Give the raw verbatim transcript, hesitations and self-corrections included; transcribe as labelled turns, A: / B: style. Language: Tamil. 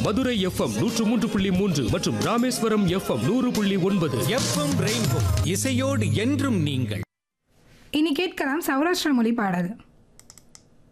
A: மதுரை எஃப்எம் நூற்று மூன்று புள்ளி மூன்று மற்றும் ராமேஸ்வரம் எஃப்எம் நூறு புள்ளி ஒன்பது.
B: எஃப்எம் ரெயின்போ இசையோடு என்றும் நீங்கள்.
C: இனி கேட்கலாம் சௌராஷ்டிரா மொழி பாடல்.